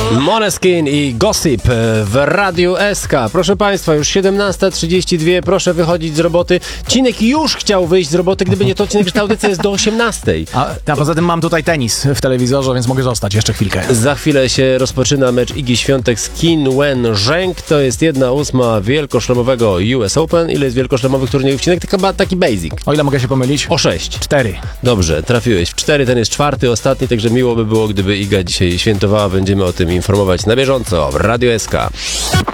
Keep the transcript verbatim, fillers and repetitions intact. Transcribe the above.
Måneskin i Gossip w Radiu S K. Proszę Państwa, już siedemnasta trzydzieści dwa, proszę wychodzić z roboty. Cinek już chciał wyjść z roboty, gdyby nie to, Cinek, że ta audycja jest do osiemnastej. A, a poza tym mam tutaj tenis w telewizorze, więc mogę zostać jeszcze chwilkę. Za chwilę się rozpoczyna mecz Igi Świątek z Qin Wen Zheng. To jest jedna ósma wielkoszlemowego U S Open. Ile jest wielkoszlemowych turniejów, Cinek? To chyba taki basic. O ile mogę się pomylić? O sześć. Cztery. Dobrze, trafiłeś w cztery, ten jest czwarty, ostatni, także miło by było, gdyby Iga dzisiaj świętowała. Będziemy o tym informować na bieżąco w Radio S K.